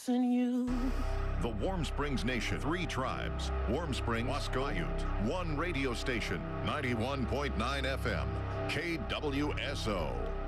missing you. The Warm Springs Nation. 3 tribes. Warm Springs, Wasco, Ute. 1 radio station. 91.9 FM. KWSO.